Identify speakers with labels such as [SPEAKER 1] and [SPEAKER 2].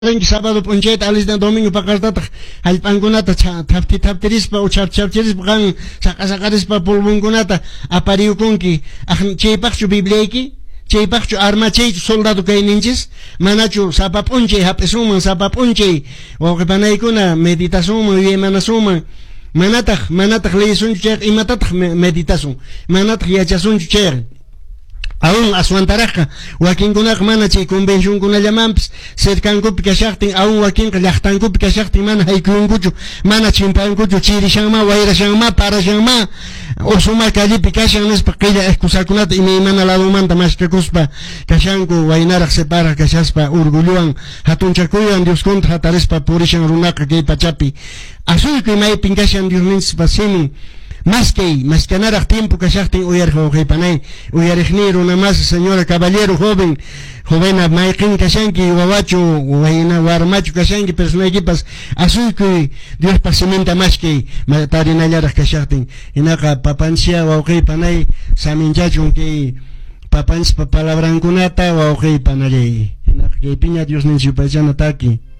[SPEAKER 1] Sábado puncheta alisdan domingo pakartataq hallp'ankunata thaptirispa o chapchirispa qan saqarispa pulbunkunata apariyukunki chaypaqchu bibliayki chaypaqchu armachaychu soldado kayninchis manachu sapa p'unchay hap'isuman sapa p'unchay wawqipanaykuna meditasunman yuyaymanasuman manataq leysunchu chayqa imatataq meditasun manataq yachasunchu chayqa aún aswantaraqa wakinkunaqa mana chay convencionkunallamanpis cercankupi kashaqtin aún wakinqa llaqtankupi kashaqtin mana haykuyunkuchu mana chimpankuchu chirishanma wayrashanma parashanma usuma kallipi kashan nispa qilla excusakunata imaymana ladumanta mashkakuspa kashanku waynaraq separaq kashaspa urgulluwan hatunchakuywan Dioskunta hatarispa purishan runaqa kay pachapi asuyku imaypin kashan Diosninchikpa simin más que nada tiempo que ya tengo uyarjaujipanay uyarjni runa más señora caballero jovena maikin kashanki wawachu wayna warmachu kashanki personajipas así que Dios pasimenta más que tarinallaraj kashaqtin inaqa papanchia wawqipanay saminchachun que papanchis palabrankunata wawqipanallay inaqa kaypiña Dios ninchipachana taki